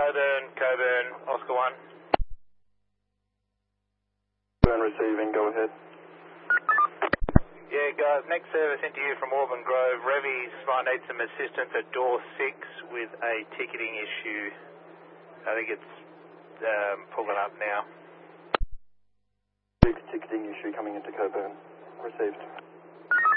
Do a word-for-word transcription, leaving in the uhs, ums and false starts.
Coburn, Coburn, Oscar one. Coburn receiving, go ahead. Yeah, guys, next service into you from Auburn Grove. Revy's might need some assistance at door six with a ticketing issue. I think it's um, pulling up now. Ticketing issue coming into Coburn. Received.